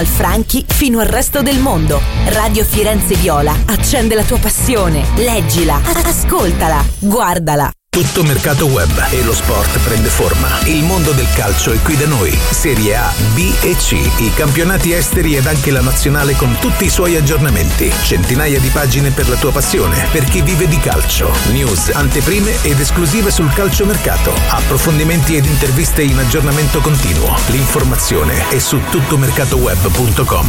Franchi fino al resto del mondo. Radio Firenze Viola accende la tua passione. Leggila, ascoltala, guardala. Tutto mercato web e lo sport prende forma. Il mondo del calcio è qui da noi. Serie A, B e C, i campionati esteri ed anche la nazionale con tutti i suoi aggiornamenti. Centinaia di pagine per la tua passione, per chi vive di calcio. News, anteprime ed esclusive sul calciomercato. Approfondimenti ed interviste in aggiornamento continuo. L'informazione è su tuttomercatoweb.com.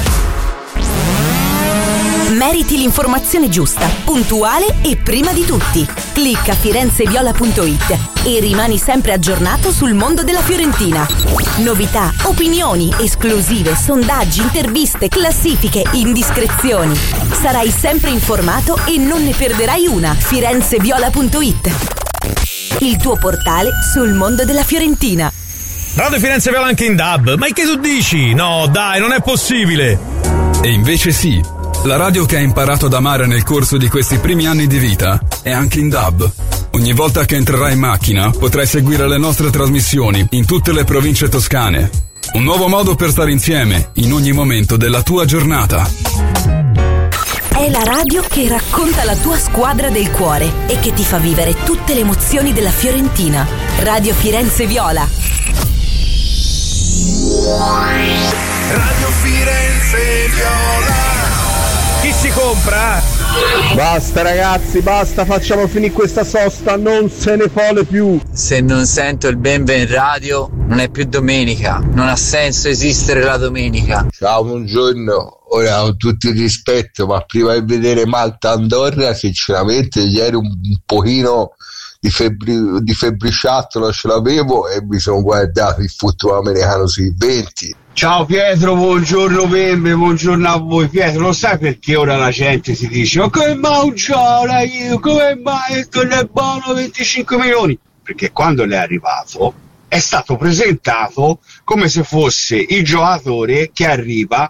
Meriti l'informazione giusta, puntuale e prima di tutti. Clicca firenzeviola.it e rimani sempre aggiornato sul mondo della Fiorentina. Novità, opinioni, esclusive, sondaggi, interviste, classifiche, indiscrezioni. Sarai sempre informato e non ne perderai una. firenzeviola.it, il tuo portale sul mondo della Fiorentina. Radio Firenze Viola anche in DAB. Ma che tu dici? No, dai, non è possibile. E invece sì. La radio che hai imparato ad amare nel corso di questi primi anni di vita è anche in DAB. Ogni volta che entrerai in macchina potrai seguire le nostre trasmissioni in tutte le province toscane. Un nuovo modo per stare insieme in ogni momento della tua giornata. È la radio che racconta la tua squadra del cuore e che ti fa vivere tutte le emozioni della Fiorentina. Radio Firenze Viola. Radio Firenze Viola. Chi si compra? Basta ragazzi, basta, facciamo finire questa sosta, non se ne vuole più. Se non sento il Benve in radio non è più domenica, non ha senso esistere la domenica. Ciao, buongiorno. Ora, con tutto il rispetto, ma prima di vedere Malta-Andorra sinceramente ieri un pochino di febbriciattolo ce l'avevo e mi sono guardato il football americano sui 20. Ciao Pietro, buongiorno Bembe, buongiorno a voi. Pietro, lo sai perché ora la gente si dice ma come mai un giola io, come mai non è buono 25 milioni? Perché quando l'è arrivato è stato presentato come se fosse il giocatore che arriva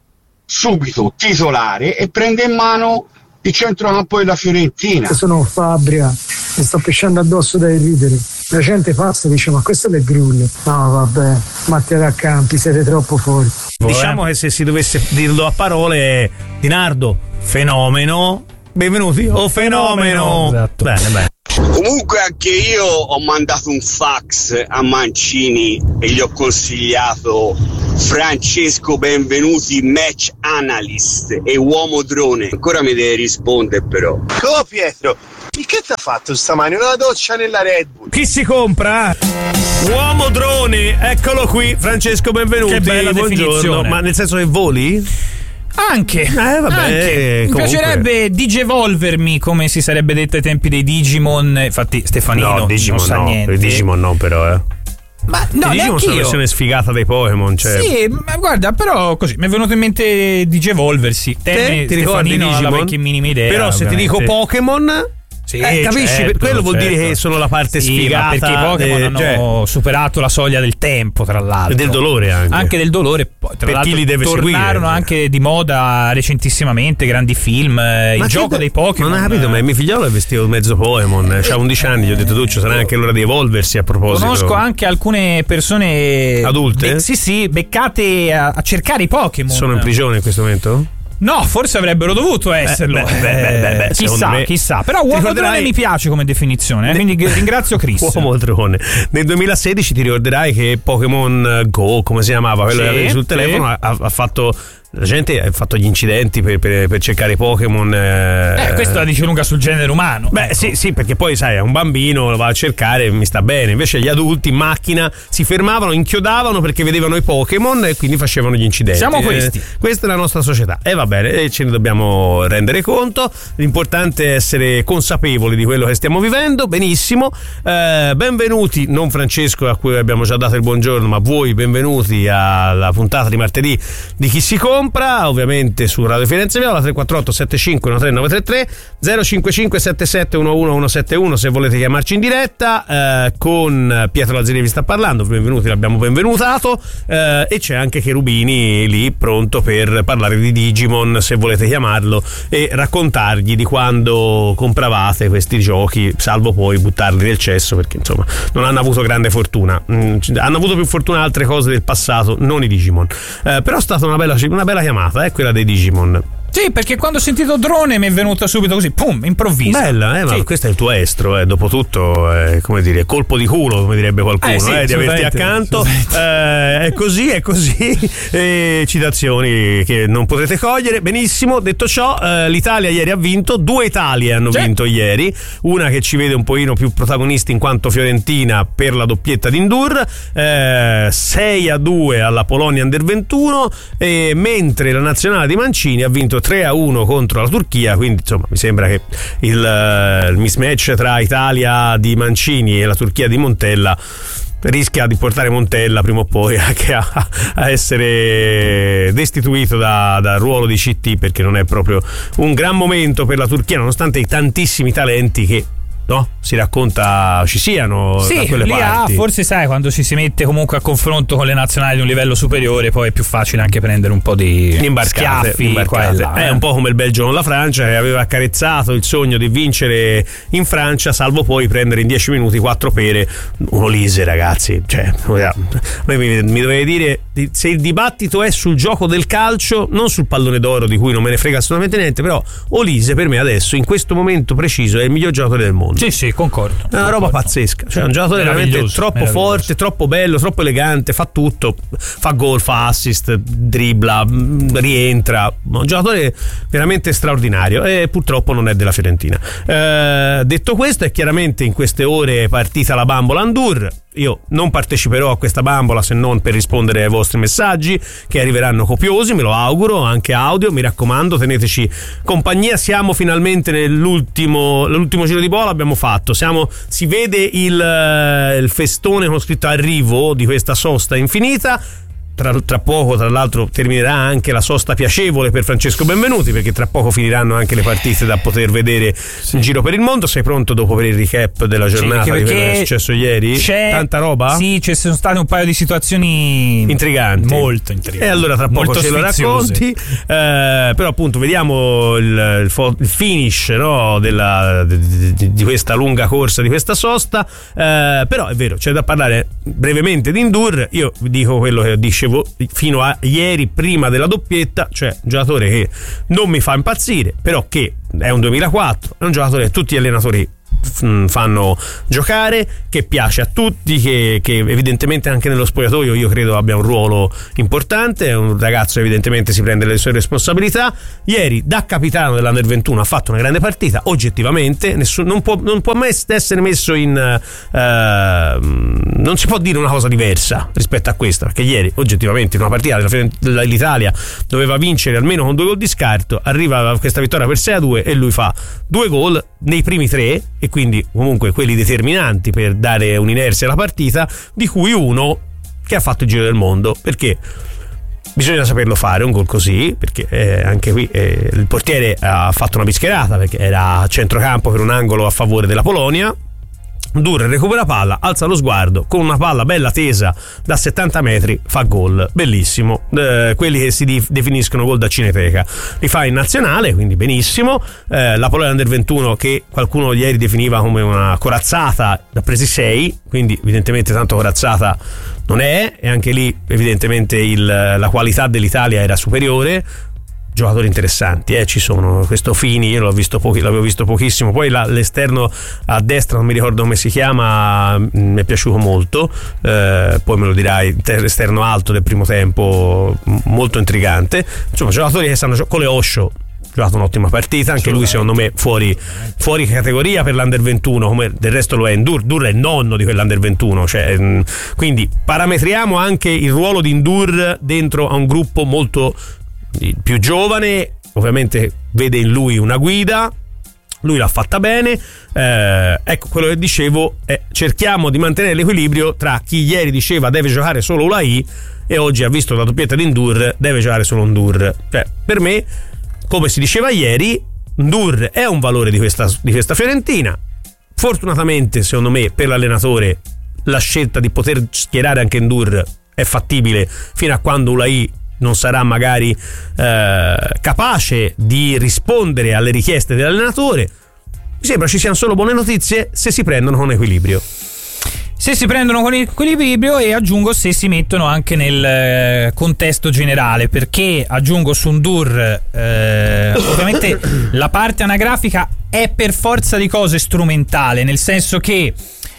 subito titolare e prende in mano il centrocampo della Fiorentina. Sono Fabria e sto pescendo addosso dai ridere. La gente passa e dice ma questo è il Grullo. No vabbè, Mattia da Campi, siete troppo forti. Diciamo che se si dovesse dirlo a parole, Di Nardo, fenomeno, benvenuti, fenomeno. Esatto. Bene. Comunque anche io ho mandato un fax a Mancini e gli ho consigliato Francesco Benvenuti, match analyst e uomo drone. Ancora mi deve rispondere però. Oh Pietro, che ti ha fatto stamani? Una doccia nella Red Bull. Chi si compra? Uomo drone, eccolo qui, Francesco Benvenuti. Che bella definizione. Ma nel senso che voli? Anche, vabbè, anche. Mi piacerebbe digevolvermi, come si sarebbe detto ai tempi dei Digimon. Infatti Stefanino no, Digimon non sa no, niente. I Digimon no però Ma no, Digimon sono la versione sfigata dei Pokémon, cioè. Sì, ma guarda, però così mi è venuto in mente digevolversi. Te ti ricordi Digimon? Che minima idea. Però se ti dico Pokémon, sì, capisci? certo, quello vuol dire che sono la parte sfigata, perché i Pokémon hanno superato la soglia del tempo, tra l'altro. E del dolore anche del dolore. Poi, tra per chi li deve tornarono anche di moda recentissimamente, grandi film, il gioco dei Pokémon. Non hai capito, ma mio figliolo è vestito mezzo Pokémon, c'ha 11 anni, gli ho detto tu, sarà anche l'ora di evolversi a proposito. Conosco anche alcune persone adulte? Sì, beccate a cercare i Pokémon. Sono in prigione in questo momento? No, forse avrebbero dovuto esserlo. Chissà. Però uomo drone mi piace come definizione, quindi ringrazio Chris. Uomo drone. Nel 2016 ti ricorderai che Pokémon Go, come si chiamava, quello che avevi sul telefono, ha fatto. La gente ha fatto gli incidenti per cercare i Pokémon. Questo la dice lunga sul genere umano. Beh, ecco. sì, perché poi sai, è un bambino, lo va a cercare, mi sta bene. Invece gli adulti in macchina si fermavano, inchiodavano perché vedevano i Pokémon e quindi facevano gli incidenti. Siamo questi. Questa è la nostra società. E va bene, e ce ne dobbiamo rendere conto. L'importante è essere consapevoli di quello che stiamo vivendo. Benissimo. Benvenuti, non Francesco a cui abbiamo già dato il buongiorno, ma voi benvenuti alla puntata di martedì di Chi si compra. compra, ovviamente su Radio Firenze Viola, 348 75 13 933, 055 77 11 171 se volete chiamarci in diretta. Con Pietro Lazzini vi sta parlando, benvenuti, l'abbiamo benvenutato, e c'è anche Cherubini lì pronto per parlare di Digimon, se volete chiamarlo e raccontargli di quando compravate questi giochi, salvo poi buttarli nel cesso, perché insomma non hanno avuto grande fortuna. Hanno avuto più fortuna altre cose del passato, non i Digimon. Però è stata una bella chiamata, quella dei Digimon. Sì, perché quando ho sentito drone mi è venuta subito così, pum, improvvisa. Bella, ma questo è il tuo estro, dopo tutto, come dire, colpo di culo, come direbbe qualcuno, sì, di averti accanto. È così. Citazioni che non potrete cogliere. Benissimo, detto ciò, l'Italia ieri ha vinto, 2 Italie hanno vinto ieri, una che ci vede un pochino più protagonisti in quanto fiorentina per la doppietta di Ndur, 6-2 alla Polonia Under 21, mentre la nazionale di Mancini ha vinto 3-1 contro la Turchia, quindi insomma mi sembra che il mismatch tra Italia di Mancini e la Turchia di Montella rischia di portare Montella prima o poi anche a essere destituito dal ruolo di CT, perché non è proprio un gran momento per la Turchia, nonostante i tantissimi talenti che si racconta ci siano da quelle parti. Forse sai, quando ci si mette comunque a confronto con le nazionali di un livello superiore, poi è più facile anche prendere un po' di schiaffi. È un po' come il Belgio con la Francia, che aveva accarezzato il sogno di vincere in Francia, salvo poi prendere in 10 minuti 4 pere. Un Olise, ragazzi, mi dovevi dire se il dibattito è sul gioco del calcio, non sul pallone d'oro, di cui non me ne frega assolutamente niente, però Olise per me adesso in questo momento preciso è il miglior giocatore del mondo. Sì, concordo. È una roba pazzesca, cioè un giocatore veramente troppo forte, troppo bello, troppo elegante, fa tutto, fa gol, fa assist, dribbla, rientra, un giocatore veramente straordinario, e purtroppo non è della Fiorentina. Detto questo, è chiaramente in queste ore partita la bambola Ndur. Io non parteciperò a questa bambola se non per rispondere ai vostri messaggi, che arriveranno copiosi, me lo auguro, anche audio, mi raccomando, teneteci compagnia. Siamo finalmente l'ultimo giro di bola abbiamo fatto, si vede il festone con scritto arrivo di questa sosta infinita. Tra poco, tra l'altro, terminerà anche la sosta piacevole per Francesco Benvenuti, perché tra poco finiranno anche le partite da poter vedere in giro per il mondo. Sei pronto dopo per il recap della giornata, di quello che è successo ieri? Tanta roba? Sì, ci sono state un paio di situazioni intriganti, molto intriganti, e allora tra poco ce lo racconti. Però appunto vediamo il finish di questa lunga corsa, di questa sosta. Però è vero, c'è da parlare brevemente di Ndur. Io vi dico quello che dicevo fino a ieri prima della doppietta, cioè un giocatore che non mi fa impazzire, però che è un 2004, è un giocatore che tutti gli allenatori fanno giocare, che piace a tutti, che evidentemente anche nello spogliatoio io credo abbia un ruolo importante. È un ragazzo evidentemente si prende le sue responsabilità. Ieri da capitano dell'Under 21 ha fatto una grande partita, oggettivamente non può mai essere messo in non si può dire una cosa diversa rispetto a questa, perché ieri oggettivamente in una partita l'Italia doveva vincere almeno con 2 gol di scarto, arriva questa vittoria per 6-2 e lui fa 2 gol nei primi 3, e quindi comunque quelli determinanti per dare un'inerzia alla partita, di cui uno che ha fatto il giro del mondo, perché bisogna saperlo fare un gol così, perché anche qui il portiere ha fatto una bischerata, perché era a centrocampo per un angolo a favore della Polonia. Ndur recupera palla, alza lo sguardo, con una palla bella tesa da 70 metri fa gol, bellissimo, quelli che si definiscono gol da cineteca, li fa in nazionale, quindi benissimo. La Polonia Under 21, che qualcuno ieri definiva come una corazzata, ha presi 6, quindi evidentemente tanto corazzata non è, e anche lì evidentemente la qualità dell'Italia era superiore. Giocatori interessanti, ci sono. Questo Fini io l'avevo visto pochissimo, poi l'esterno a destra non mi ricordo come si chiama, mi è piaciuto molto, poi me lo dirai, esterno alto del primo tempo, molto intrigante. Insomma, giocatori che sanno con le Osho giocato un'ottima partita, anche lui secondo me fuori categoria per l'Under 21, come del resto lo è Ndur è il nonno di quell'Under 21, quindi parametriamo anche il ruolo di Ndur dentro a un gruppo molto più giovane. Ovviamente vede in lui una guida, lui l'ha fatta bene. Ecco, quello che dicevo è: cerchiamo di mantenere l'equilibrio tra chi ieri diceva deve giocare solo Ulai e oggi ha visto la doppietta di Ndour, deve giocare solo Ndour. Cioè, per me, come si diceva ieri, Ndour è un valore di questa Fiorentina. Fortunatamente, secondo me, per l'allenatore la scelta di poter schierare anche Ndour è fattibile fino a quando Ulai non sarà magari capace di rispondere alle richieste dell'allenatore. Mi sembra ci siano solo buone notizie se si prendono con equilibrio. Se si prendono con equilibrio, e aggiungo se si mettono anche nel contesto generale, perché aggiungo su Ndour ovviamente la parte anagrafica è per forza di cose strumentale, nel senso che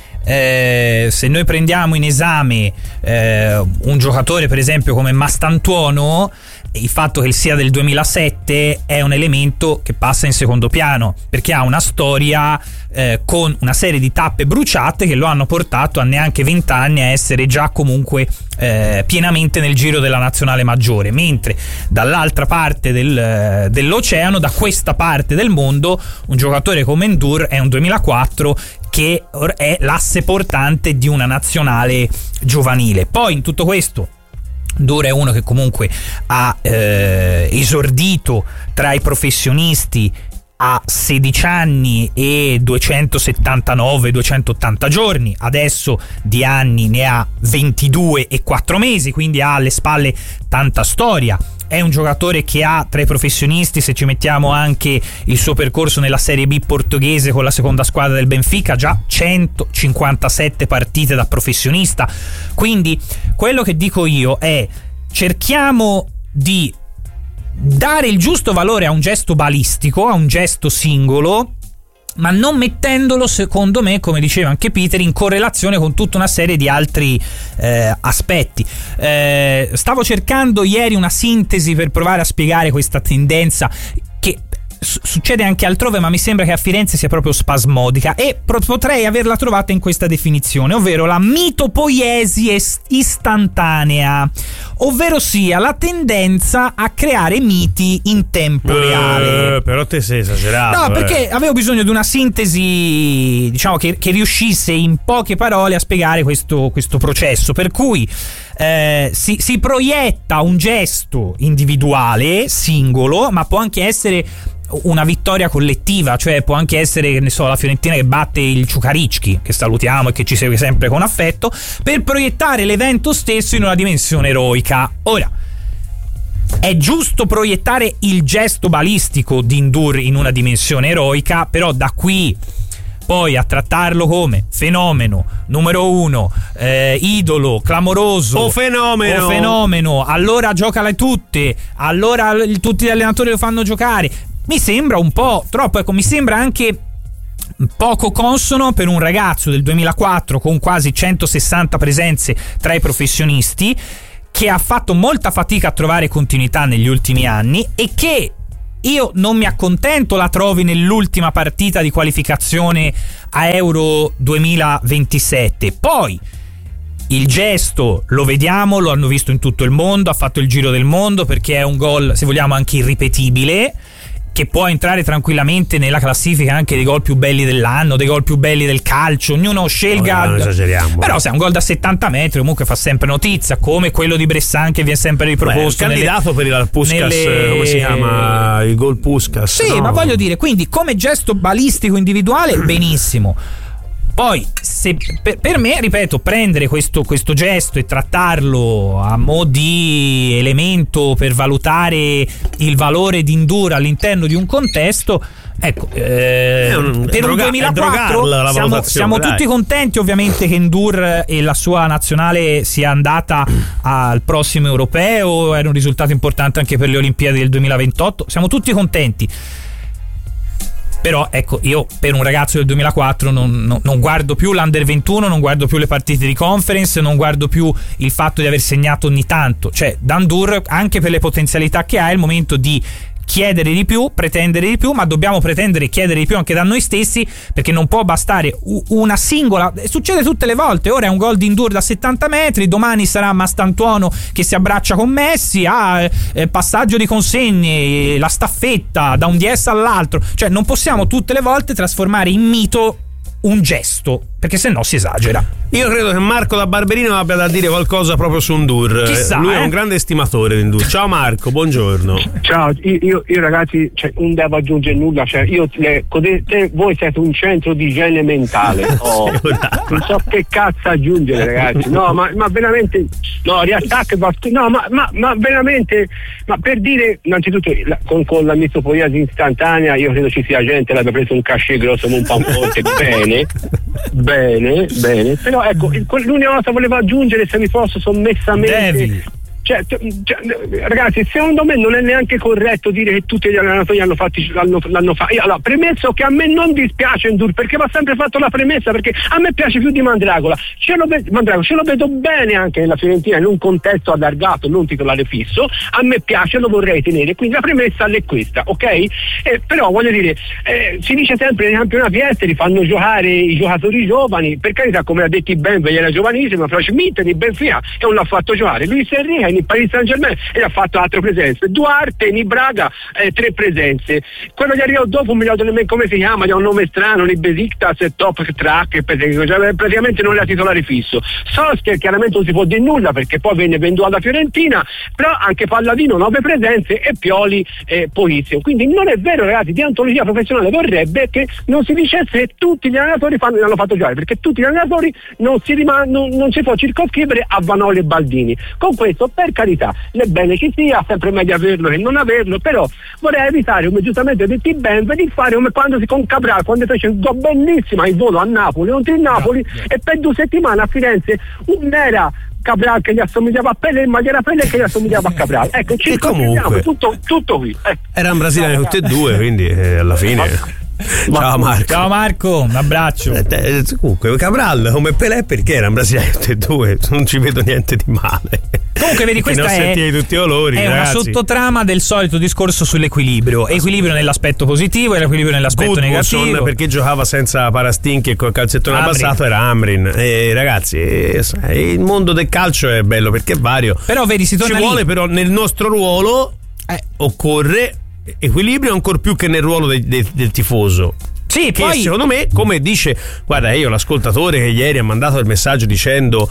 se noi prendiamo in esame un giocatore per esempio come Mastantuono, il fatto che sia del 2007 è un elemento che passa in secondo piano, perché ha una storia con una serie di tappe bruciate che lo hanno portato a neanche 20 anni a essere già comunque pienamente nel giro della nazionale maggiore, mentre dall'altra parte dell'oceano, da questa parte del mondo, un giocatore come Ndour è un 2004 che è l'asse portante di una nazionale giovanile. Poi in tutto questo Ndour è uno che comunque ha esordito tra i professionisti a 16 anni e 279-280 giorni, adesso di anni ne ha 22 e 4 mesi, quindi ha alle spalle tanta storia. È un giocatore che ha tra i professionisti, se ci mettiamo anche il suo percorso nella Serie B portoghese con la seconda squadra del Benfica, già 157 partite da professionista. Quindi quello che dico io è: cerchiamo di dare il giusto valore a un gesto balistico, a un gesto singolo, ma non mettendolo, secondo me, come diceva anche Peter, in correlazione con tutta una serie di altri aspetti. Stavo cercando ieri una sintesi per provare a spiegare questa tendenza che succede anche altrove, ma mi sembra che a Firenze sia proprio spasmodica, e potrei averla trovata in questa definizione, ovvero la mitopoiesi istantanea, ovvero sia la tendenza a creare miti in tempo reale. Però te sei esagerato. No, perché avevo bisogno di una sintesi, diciamo, che riuscisse in poche parole a spiegare questo processo, per cui si proietta un gesto individuale, singolo, ma può anche essere una vittoria collettiva, cioè può anche essere, che ne so, la Fiorentina che batte il Ciucaricchi, che salutiamo e che ci segue sempre con affetto, per proiettare l'evento stesso in una dimensione eroica. Ora, è giusto proiettare il gesto balistico di Ndour in una dimensione eroica, però da qui poi a trattarlo come fenomeno numero uno, idolo clamoroso o fenomeno, allora giocale tutte, allora tutti gli allenatori lo fanno giocare, mi sembra un po' troppo. Ecco, mi sembra anche poco consono per un ragazzo del 2004 con quasi 160 presenze tra i professionisti, che ha fatto molta fatica a trovare continuità negli ultimi anni e che io non mi accontento la trovi nell'ultima partita di qualificazione a Euro 2027. Poi il gesto lo vediamo, lo hanno visto in tutto il mondo, ha fatto il giro del mondo, perché è un gol, se vogliamo, anche irripetibile, che può entrare tranquillamente nella classifica anche dei gol più belli dell'anno, dei gol più belli del calcio, ognuno scelga. Non esageriamo. Però se è un gol da 70 metri comunque fa sempre notizia, come quello di Bressan che viene sempre riproposto. Beh, candidato per il Puskas, come si chiama? Il gol Puskas. Sì, no? Ma voglio dire, quindi come gesto balistico individuale benissimo. Poi se per me, ripeto, prendere questo gesto e trattarlo a mo' di elemento per valutare il valore di Ndour all'interno di un contesto, ecco, per un 2004 siamo tutti contenti ovviamente che Ndour e la sua nazionale sia andata al prossimo europeo, era un risultato importante anche per le Olimpiadi del 2028, siamo tutti contenti. Però ecco, io per un ragazzo del 2004 non guardo più l'Under 21, non guardo più le partite di conference, non guardo più il fatto di aver segnato ogni tanto. Cioè, Ndour, anche per le potenzialità che ha, è il momento di chiedere di più, pretendere di più, ma dobbiamo pretendere e chiedere di più anche da noi stessi, perché non può bastare una singola. Succede tutte le volte. Ora è un gol di Ndour da 70 metri, domani sarà Mastantuono che si abbraccia con Messi, passaggio di consegne, la staffetta da un DS all'altro. Cioè non possiamo tutte le volte trasformare in mito un gesto, perché se no si esagera. Io credo che Marco da Barberino abbia da dire qualcosa proprio su N'Dour. Chissà, lui è un grande estimatore di N'Dour. Ciao Marco, buongiorno. Ciao, io ragazzi, non devo aggiungere nulla, voi siete un centro di igiene mentale. Non so che cazzo aggiungere, ragazzi. No, ma veramente, no, riattacco, no, ma veramente, ma per dire, innanzitutto con la misopoiasi istantanea, io credo ci sia gente che abbia preso un cachet grosso come un panforte. Bene, però ecco, l'unica cosa che volevo aggiungere, se mi posso sommessamente, ragazzi, secondo me non è neanche corretto dire che tutti gli allenatori l'hanno fatto. Allora, premesso che a me non dispiace N'Dour, perché va sempre fatto la premessa, perché a me piace più di Mandragola, ce lo vedo bene anche nella Fiorentina in un contesto allargato, non titolare fisso, a me piace, lo vorrei tenere, quindi la premessa è questa, ok? Però voglio dire, si dice sempre nei campionati esteri fanno giocare i giocatori giovani, per carità, come ha detto Benve, era giovanissimo, però Schmidt di Benfica e non l'ha fatto giocare, Luis Enrique in Paris Saint-Germain e ha fatto altre presenze, Duarte in Braga 3 presenze, quello che arriva dopo non mi ricordo nemmeno come si chiama, ha un nome strano, i Besiktas e Top Track, praticamente non era titolare fisso. Solskjaer chiaramente non si può dire nulla perché poi venne venduto alla Fiorentina, però anche Palladino 9 presenze e Pioli pochissimo, quindi non è vero, ragazzi, di antologia professionale vorrebbe che non si dicesse che tutti gli allenatori l'hanno fatto giocare, perché tutti gli allenatori non si può circoscrivere a Vanoli e Baldini. Con questo, per carità, è bene che sia, sempre meglio averlo che non averlo, però vorrei evitare, come giustamente ha detto Ben, di fare come quando con Cabral, quando fece un gol bellissima in volo a Napoli, contro il Napoli, e per 2 settimane a Firenze era Cabral che gli assomigliava a Pelé, ma era Pelé che gli assomigliava a Cabral. Ecco, ci comunque tutto qui. Erano brasiliani tutti e due, quindi alla fine. Ciao Marco, un abbraccio. Comunque Cabral come Pelé, perché erano brasiliani tutti e due, non ci vedo niente di male. Comunque vedi, questa è tutti olori, una sottotrama del solito discorso sull'equilibrio nell'aspetto positivo e l'equilibrio nell'aspetto negativo, perché giocava senza Parastinchi e col calzettone abbassato era Amrin, ragazzi, il mondo del calcio è bello perché è vario, però vedi, si torna ci vuole, però nel nostro ruolo occorre equilibrio ancor più che nel ruolo del tifoso. Sì, che poi secondo me, come dice, guarda, io l'ascoltatore che ieri ha mandato il messaggio dicendo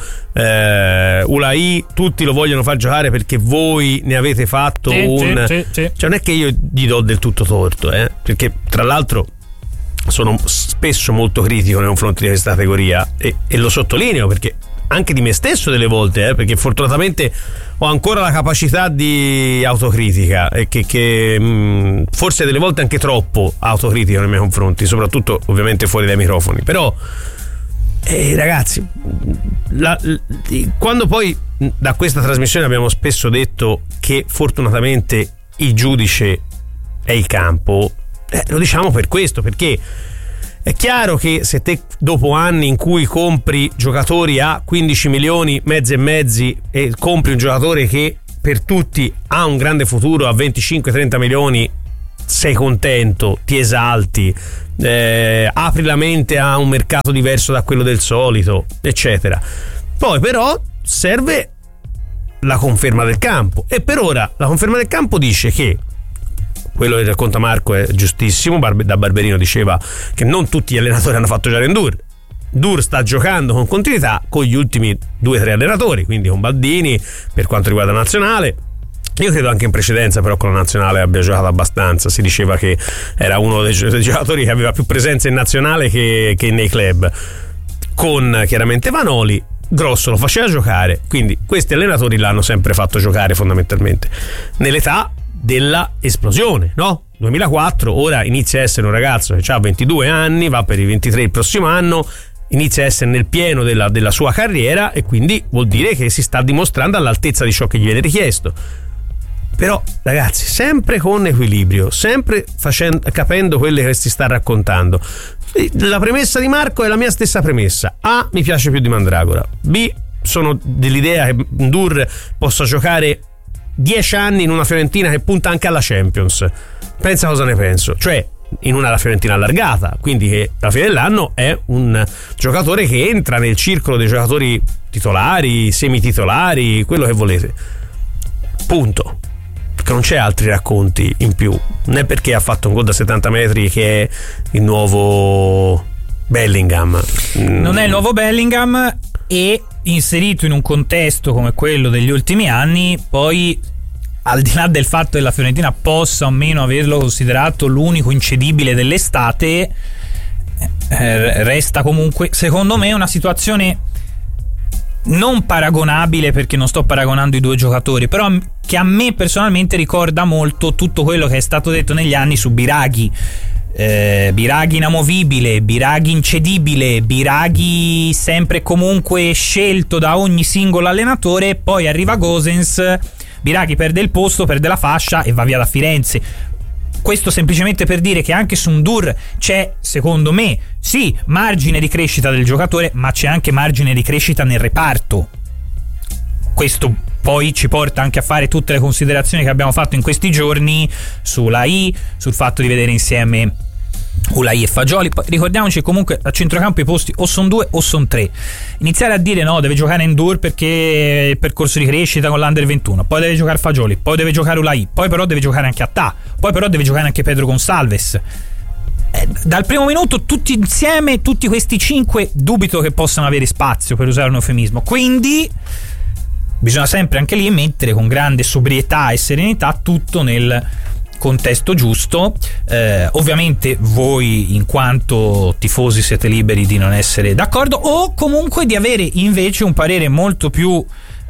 Ulai tutti lo vogliono far giocare perché voi ne avete fatto sì. Cioè non è che io gli do del tutto torto, perché tra l'altro sono spesso molto critico nei confronti di questa categoria e lo sottolineo perché anche di me stesso delle volte, perché fortunatamente ho ancora la capacità di autocritica e che forse delle volte anche troppo autocritica nei miei confronti, soprattutto ovviamente fuori dai microfoni, però ragazzi, quando poi da questa trasmissione abbiamo spesso detto che fortunatamente il giudice è il campo, lo diciamo per questo, perché è chiaro che se te dopo anni in cui compri giocatori a 15 milioni, mezzi e mezzi, e compri un giocatore che per tutti ha un grande futuro a 25-30 milioni, sei contento, ti esalti, apri la mente a un mercato diverso da quello del solito, eccetera. Poi però serve la conferma del campo, e per ora la conferma del campo dice che quello che racconta Marco è giustissimo. Da Barberino diceva che non tutti gli allenatori hanno fatto giocare N'Dour. N'Dour sta giocando con continuità con gli ultimi 2-3 allenatori, quindi con Baldini per quanto riguarda la nazionale. Io credo anche in precedenza però con la nazionale abbia giocato abbastanza. Si diceva che era uno dei giocatori che aveva più presenza in nazionale che nei club. Con chiaramente Vanoli, Grosso lo faceva giocare, quindi questi allenatori l'hanno sempre fatto giocare fondamentalmente nell'età della esplosione, no? 2004, ora inizia a essere un ragazzo che ha 22 anni, va per i 23 il prossimo anno, inizia a essere nel pieno della sua carriera e quindi vuol dire che si sta dimostrando all'altezza di ciò che gli viene richiesto. Però ragazzi, sempre con equilibrio, sempre capendo quelle che si sta raccontando. La premessa di Marco è la mia stessa premessa: A, mi piace più di Mandragora; B, sono dell'idea che N'Dour possa giocare 10 anni in una Fiorentina che punta anche alla Champions. Pensa cosa ne penso, cioè in una Fiorentina allargata, quindi che alla fine dell'anno è un giocatore che entra nel circolo dei giocatori titolari, semititolari, quello che volete, punto, perché non c'è altri racconti in più. Non è perché ha fatto un gol da 70 metri che è il nuovo Bellingham. Non è il nuovo Bellingham, e inserito in un contesto come quello degli ultimi anni, poi al di là del fatto che la Fiorentina possa o meno averlo considerato l'unico incedibile dell'estate, resta comunque secondo me una situazione non paragonabile, perché non sto paragonando i due giocatori, però che a me personalmente ricorda molto tutto quello che è stato detto negli anni su Biraghi. Biraghi inamovibile, Biraghi incedibile, Biraghi sempre e comunque scelto da ogni singolo allenatore. Poi arriva Gosens, Biraghi perde il posto, perde la fascia e va via da Firenze. Questo semplicemente per dire che anche su Ndour c'è, secondo me, sì, margine di crescita del giocatore, ma c'è anche margine di crescita nel reparto. Questo poi ci porta anche a fare tutte le considerazioni che abbiamo fatto in questi giorni sull'AI, sul fatto di vedere insieme Ulai e Fagioli. Poi ricordiamoci che comunque a centrocampo i posti o sono 2 o sono 3. Iniziare a dire no, deve giocare Ndour perché il percorso di crescita con l'Under 21, poi deve giocare Fagioli, poi deve giocare Ulai, poi però deve giocare anche Attà, poi però deve giocare anche Pedro Gonçalves. Dal primo minuto tutti insieme, tutti questi 5, dubito che possano avere spazio, per usare un eufemismo. Quindi bisogna sempre anche lì mettere con grande sobrietà e serenità tutto nel contesto giusto. Ovviamente voi in quanto tifosi siete liberi di non essere d'accordo, o comunque di avere invece un parere molto più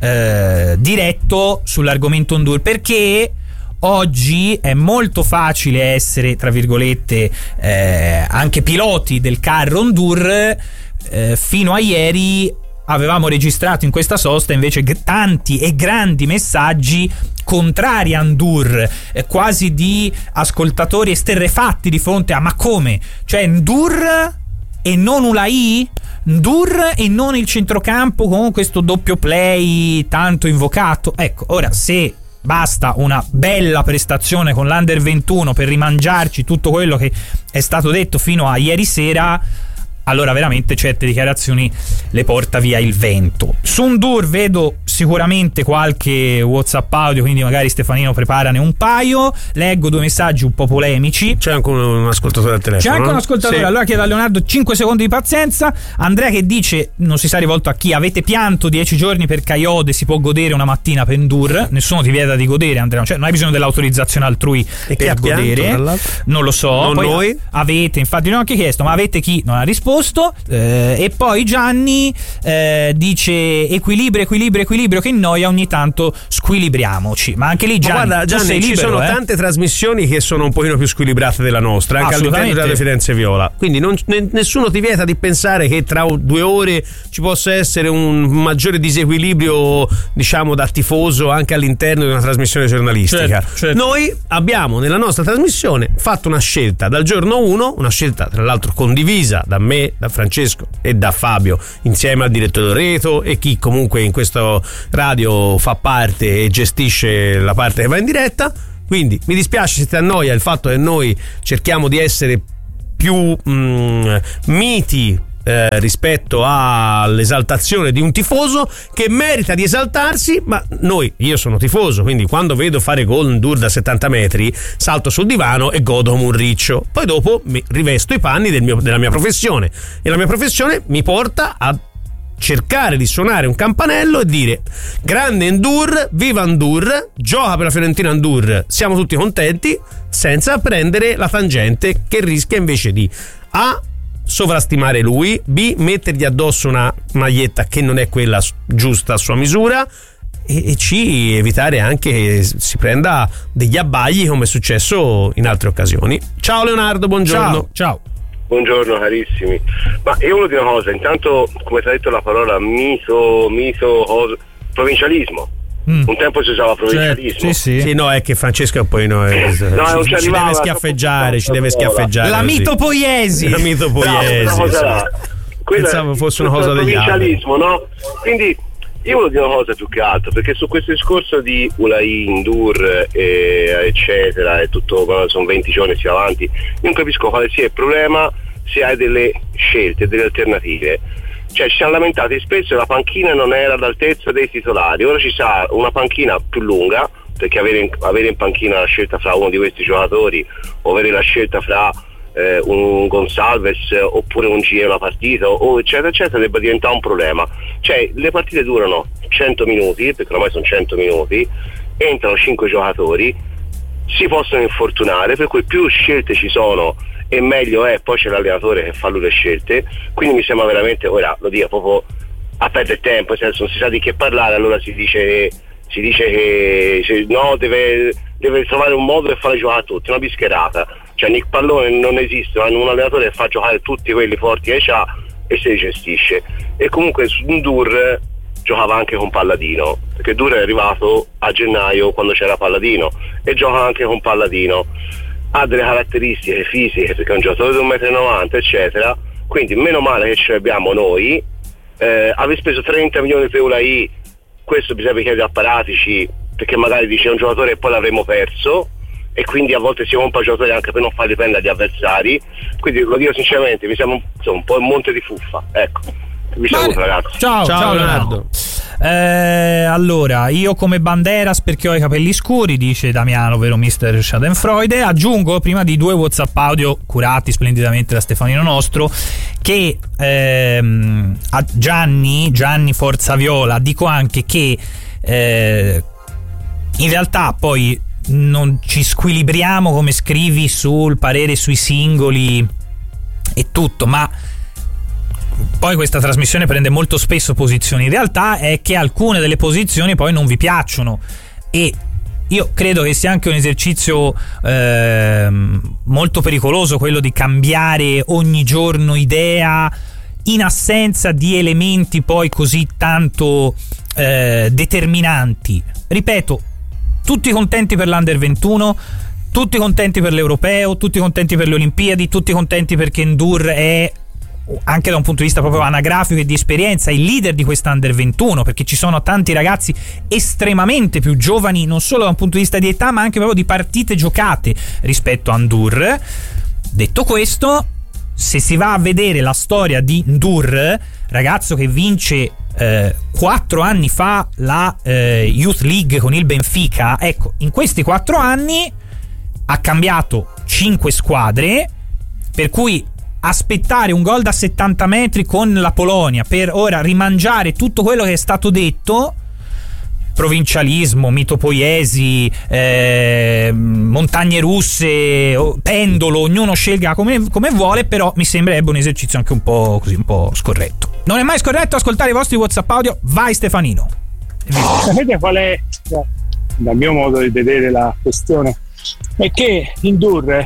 diretto sull'argomento Ndour, perché oggi è molto facile essere, tra virgolette, anche piloti del carro Ndour. Fino a ieri avevamo registrato in questa sosta invece tanti e grandi messaggi contrari a Ndour, quasi di ascoltatori esterrefatti di fronte a ma come? Cioè Ndour e non Ulai? Ndour e non il centrocampo con questo doppio play tanto invocato? Ecco, ora se basta una bella prestazione con l'Under 21 per rimangiarci tutto quello che è stato detto fino a ieri sera, allora veramente certe dichiarazioni le porta via il vento. Su Ndour vedo sicuramente qualche WhatsApp audio, quindi magari Stefanino preparane un paio. Leggo 2 messaggi un po' polemici. C'è anche un ascoltatore al telefono. C'è anche un ascoltatore, sì. Allora chiedo a Leonardo 5 secondi di pazienza. Andrea che dice, non si sa rivolto a chi: avete pianto 10 giorni per Kayode, si può godere una mattina per Ndour. Nessuno ti vieta di godere, Andrea, cioè non hai bisogno dell'autorizzazione altrui e per godere. Non lo so, non poi noi avete, infatti non ho anche chiesto, ma avete chi non ha risposto. E poi Gianni dice equilibrio che noia, ogni tanto squilibriamoci. Ma anche lì Gianni, guarda, Gianni, sei libero, ci sono tante trasmissioni che sono un pochino più squilibrate della nostra, anche all'interno di Radio Firenze Viola, quindi nessuno ti vieta di pensare che tra 2 ore ci possa essere un maggiore disequilibrio, diciamo, da tifoso anche all'interno di una trasmissione giornalistica. Certo. Noi abbiamo nella nostra trasmissione fatto una scelta dal giorno 1, una scelta tra l'altro condivisa da me, da Francesco e da Fabio, insieme al direttore Loreto e chi comunque in questo radio fa parte e gestisce la parte che va in diretta. Quindi mi dispiace se ti annoia il fatto che noi cerchiamo di essere più miti rispetto all'esaltazione di un tifoso che merita di esaltarsi, ma io sono tifoso, quindi quando vedo fare gol Ndour da 70 metri salto sul divano e godo come un riccio. Poi dopo mi rivesto i panni della mia professione, e la mia professione mi porta a cercare di suonare un campanello e dire: grande Ndour, viva Ndour, gioca per la Fiorentina Ndour, siamo tutti contenti, senza prendere la tangente che rischia invece di sovrastimare lui, B, mettergli addosso una maglietta che non è quella giusta a sua misura, e C, evitare anche che si prenda degli abbagli come è successo in altre occasioni. Ciao Leonardo, buongiorno. Ciao. Buongiorno carissimi. Ma io volevo dire una cosa, intanto come ti ha detto la parola provincialismo. Un tempo si usava provincialismo. Sì, no, è che Francesco poi ci deve schiaffeggiare, La mitopoiesi. Pensavo fosse una cosa degli altri. No? Quindi io volevo dire una cosa più che altro, perché su questo discorso di Ulai, Ndour eccetera, e tutto, sono 20 giorni si va avanti, io non capisco quale sia il problema se hai delle scelte, delle alternative. Cioè ci siamo lamentati spesso che la panchina non era all'altezza dei titolari, ora ci sarà una panchina più lunga, perché avere in panchina la scelta fra uno di questi giocatori o avere la scelta fra un Gonçalves oppure un GE una partita o eccetera eccetera debba diventare un problema. Cioè le partite durano 100 minuti, perché ormai sono 100 minuti, entrano 5 giocatori, si possono infortunare, per cui più scelte ci sono e meglio è, poi c'è l'allenatore che fa lui le scelte, quindi mi sembra veramente, ora lo dico proprio a perdere tempo, nel senso non si sa di che parlare, allora si dice che no, deve trovare un modo per fare giocare a tutti, una bischerata. Cioè Nick Pallone non esiste, hanno un allenatore che fa giocare tutti quelli forti che c'ha e se li gestisce. E comunque Ndour giocava anche con Palladino, perché Ndour è arrivato a gennaio quando c'era Palladino e gioca anche con Palladino, ha delle caratteristiche fisiche perché è un giocatore di 1,90 m eccetera, quindi meno male che ce l'abbiamo noi. Aver speso 30 milioni per Ulai, questo bisogna chiedere a Paratici, perché magari dice un giocatore e poi l'avremo perso, e quindi a volte si compra giocatori anche per non far dipendere dagli avversari, quindi lo dico sinceramente, mi sembra un po' un monte di fuffa. Ecco, vi saluto ragazzi. Ciao Leonardo. Allora, io come Banderas perché ho i capelli scuri, dice Damiano, vero Mr. Schadenfreude. Aggiungo, prima di 2 WhatsApp audio curati splendidamente da Stefanino Nostro, che a Gianni Forza Viola dico anche che in realtà poi non ci squilibriamo come scrivi sul parere sui singoli e tutto, ma poi questa trasmissione prende molto spesso posizioni. In realtà è che alcune delle posizioni poi non vi piacciono, e io credo che sia anche un esercizio molto pericoloso quello di cambiare ogni giorno idea in assenza di elementi poi così tanto determinanti. Ripeto, tutti contenti per l'Under 21, tutti contenti per l'Europeo, tutti contenti per le Olimpiadi, tutti contenti perché Ndour è, anche da un punto di vista proprio anagrafico e di esperienza, il leader di questa Under 21, perché ci sono tanti ragazzi estremamente più giovani, non solo da un punto di vista di età ma anche proprio di partite giocate rispetto a Ndour. Detto questo, se si va a vedere la storia di Ndour, ragazzo che vince 4 anni fa la Youth League con il Benfica, ecco, in questi 4 anni ha cambiato 5 squadre, per cui aspettare un gol da 70 metri con la Polonia per ora rimangiare tutto quello che è stato detto, provincialismo, mitopoiesi, montagne russe, pendolo, ognuno scelga come vuole, però mi sembrerebbe un esercizio anche un po' così, un po' scorretto. Non è mai scorretto ascoltare i vostri WhatsApp audio. Vai Stefanino. Sapete qual è, dal mio modo di vedere, la questione? È che Ndour,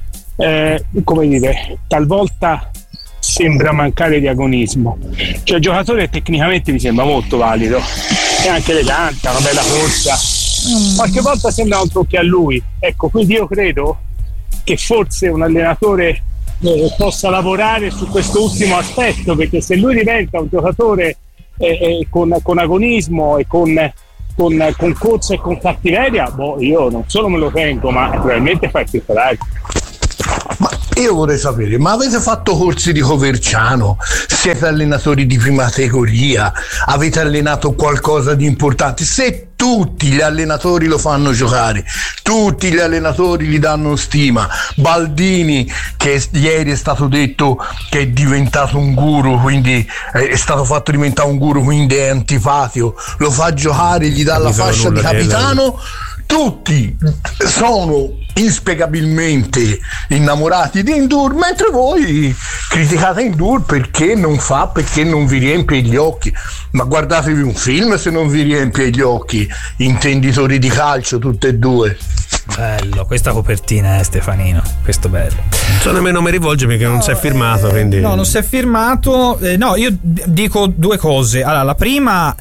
come dire, talvolta sembra mancare di agonismo. Cioè il giocatore tecnicamente mi sembra molto valido, e anche elegante, una bella corsa, qualche volta sembra un tocchi a lui, ecco, quindi io credo che forse un allenatore possa lavorare su questo ultimo aspetto, perché se lui diventa un giocatore con agonismo e con corsa e con cattiveria, io non solo me lo tengo, ma probabilmente fa il più coraggio. Ma io vorrei sapere, ma avete fatto corsi di Coverciano? Siete allenatori di prima categoria? Avete allenato qualcosa di importante? Se tutti gli allenatori lo fanno giocare, tutti gli allenatori gli danno stima, Baldini, che ieri è stato detto che è diventato un guru, quindi è stato fatto diventare un guru, quindi è antipatico, lo fa giocare, gli dà la fascia di capitano, tutti sono inspiegabilmente innamorati di Ndour, mentre voi criticate Ndour perché non fa, perché non vi riempie gli occhi. Ma guardatevi un film se non vi riempie gli occhi, intenditori di calcio tutte e due. Bello, questa copertina Stefanino, questo bello. Non so nemmeno mi rivolge perché non si è firmato, quindi... No, non si è firmato. No, io dico 2 cose. Allora, la prima,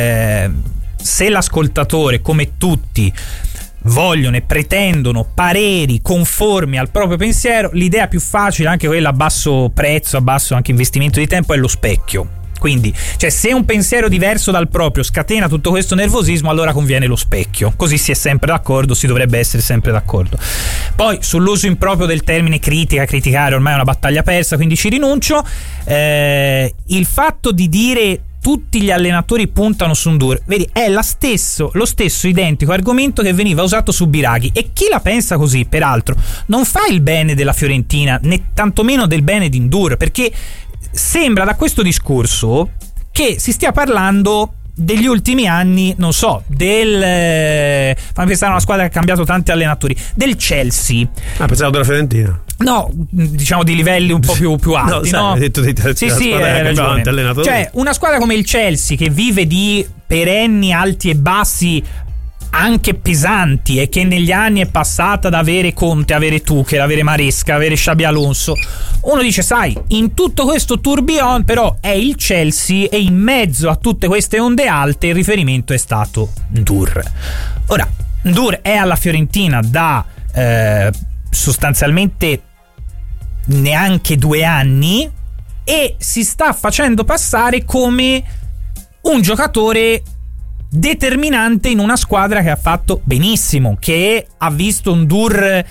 se l'ascoltatore, come tutti, vogliono e pretendono pareri conformi al proprio pensiero, l'idea più facile, anche quella a basso prezzo, a basso anche investimento di tempo, è lo specchio. Quindi, cioè, se un pensiero diverso dal proprio scatena tutto questo nervosismo, allora conviene lo specchio, così si è sempre d'accordo, si dovrebbe essere sempre d'accordo. Poi sull'uso improprio del termine criticare ormai è una battaglia persa, quindi ci rinuncio. Il fatto di dire tutti gli allenatori puntano su Ndour. Vedi, è lo stesso identico argomento che veniva usato su Biraghi, e chi la pensa così, peraltro, non fa il bene della Fiorentina, né tantomeno del bene di Ndour, perché sembra da questo discorso che si stia parlando degli ultimi anni, non so, fammi pensare a una squadra che ha cambiato tanti allenatori, del Chelsea. Pensavo della Fiorentina. No, diciamo di livelli un po' più alti, no? Hai detto sì, hai ragione. Cioè, una squadra come il Chelsea, che vive di perenni alti e bassi anche pesanti, e che negli anni è passata da avere Conte, avere Tuchel, avere Maresca, avere Xabi Alonso, uno dice, sai, in tutto questo tourbillon però è il Chelsea, e in mezzo a tutte queste onde alte il riferimento è stato Ndour. Ora, Ndour è alla Fiorentina da sostanzialmente neanche 2 anni, e si sta facendo passare come un giocatore determinante in una squadra che ha fatto benissimo, che ha visto Ndour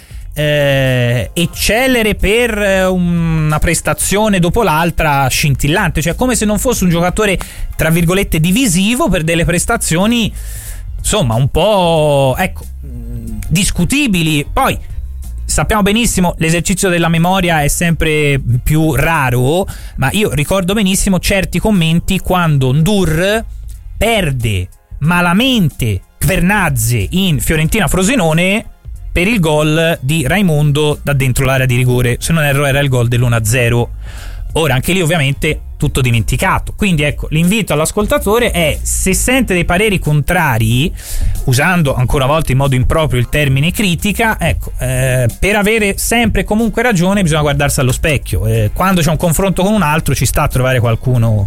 eccellere per una prestazione dopo l'altra scintillante, cioè come se non fosse un giocatore tra virgolette divisivo per delle prestazioni insomma un po' discutibili. Poi sappiamo benissimo, l'esercizio della memoria è sempre più raro, ma io ricordo benissimo certi commenti quando Ndour perde malamente Kvernadze in Fiorentina-Frosinone per il gol di Raimondo da dentro l'area di rigore. Se non erro era il gol dell'1-0. Ora, anche lì ovviamente tutto dimenticato. Quindi ecco, l'invito all'ascoltatore è, se sente dei pareri contrari, usando ancora una volta in modo improprio il termine critica, ecco, per avere sempre e comunque ragione bisogna guardarsi allo specchio. Quando c'è un confronto con un altro ci sta a trovare qualcuno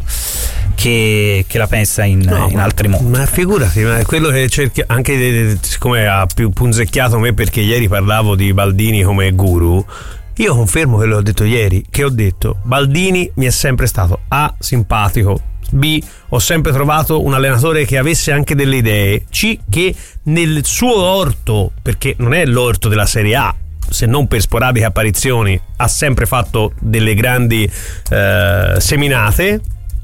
che la pensa in altri modi. Ma figurati, ma è quello che cerchi, anche siccome ha più punzecchiato me perché ieri parlavo di Baldini come guru. Io confermo quello che ho detto ieri, che ho detto Baldini mi è sempre stato A, simpatico, B, ho sempre trovato un allenatore che avesse anche delle idee, C, che nel suo orto, perché non è l'orto della Serie A, se non per sporadiche apparizioni, ha sempre fatto delle grandi seminate.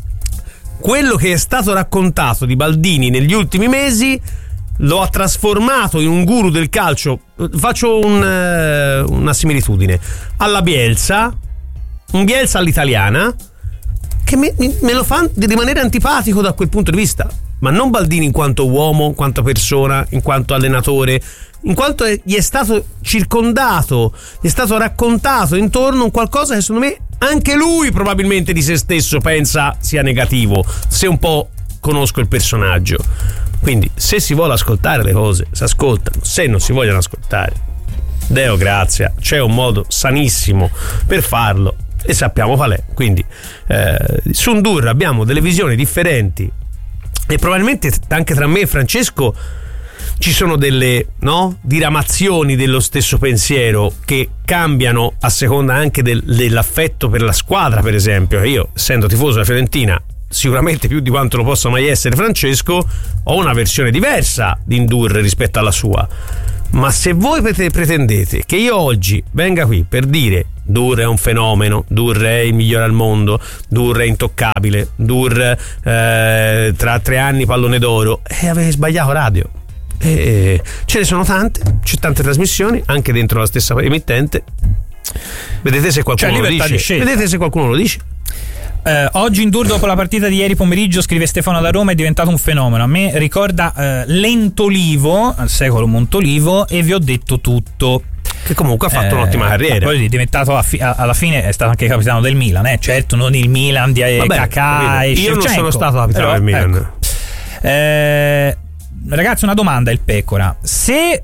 Quello che è stato raccontato di Baldini negli ultimi mesi lo ha trasformato in un guru del calcio. Faccio una similitudine alla Bielsa, un Bielsa all'italiana, che me lo fa rimanere antipatico da quel punto di vista, ma non Baldini in quanto uomo, in quanto persona, in quanto allenatore, in quanto gli è stato circondato, gli è stato raccontato intorno un qualcosa che secondo me anche lui probabilmente di se stesso pensa sia negativo, se un po' conosco il personaggio. Quindi se si vuole ascoltare le cose si ascoltano, se non si vogliono ascoltare, Deo grazia, c'è un modo sanissimo per farlo e sappiamo qual è. Quindi su Ndour abbiamo delle visioni differenti e probabilmente anche tra me e Francesco ci sono delle diramazioni dello stesso pensiero che cambiano a seconda anche dell'affetto per la squadra. Per esempio, io essendo tifoso della Fiorentina, sicuramente più di quanto lo possa mai essere Francesco, ho una versione diversa di Ndour rispetto alla sua. Ma se voi pretendete che io oggi venga qui per dire Ndour è un fenomeno, Ndour è il migliore al mondo, Ndour è intoccabile, Ndour tra 3 anni pallone d'oro, avete sbagliato radio. Ce ne sono tante, c'è tante trasmissioni anche dentro la stessa emittente. Vedete se qualcuno lo dice. Vedete se qualcuno lo dice. Oggi Ndour dopo la partita di ieri pomeriggio, scrive Stefano da Roma, è diventato un fenomeno. A me ricorda Lentolivo, al secolo Montolivo, e vi ho detto tutto. Che comunque ha fatto un'ottima carriera. Poi è diventato alla fine è stato anche capitano del Milan, certo non il Milan di Kaká e io Shevchenko. Non sono stato capitano del Milan. Ecco. Ragazzi, una domanda, il Pecora: se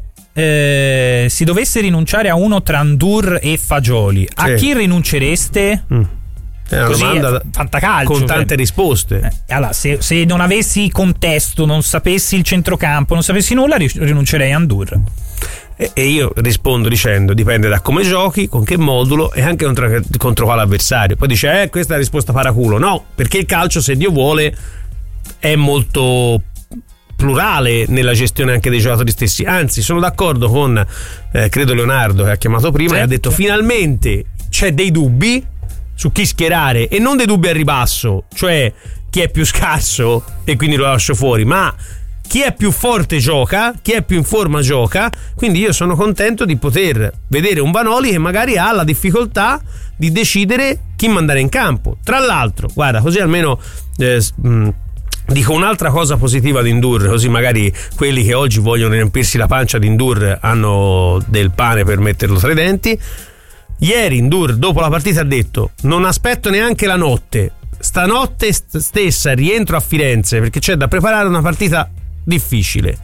si dovesse rinunciare a uno tra Ndour e Fagioli, a chi rinuncereste? È una domanda fantacalcio con tante risposte. Allora, se non avessi contesto, non sapessi il centrocampo, non sapessi nulla, rinuncerei a Ndour. E io rispondo dicendo: dipende da come giochi, con che modulo e anche contro quale avversario. Poi dice questa è la risposta paraculo. No, perché il calcio, se Dio vuole, è molto plurale nella gestione anche dei giocatori stessi. Anzi, sono d'accordo con credo Leonardo, che ha chiamato prima, e ha detto finalmente c'è dei dubbi su chi schierare, e non dei dubbi al ribasso, cioè chi è più scarso e quindi lo lascio fuori, ma chi è più forte gioca, chi è più in forma gioca. Quindi io sono contento di poter vedere un Vanoli che magari ha la difficoltà di decidere chi mandare in campo. Tra l'altro, guarda, così almeno dico un'altra cosa positiva di Ndour, così magari quelli che oggi vogliono riempirsi la pancia di Ndour hanno del pane per metterlo tra i denti. Ieri Ndour dopo la partita ha detto: non aspetto neanche la notte, stanotte stessa rientro a Firenze perché c'è da preparare una partita difficile.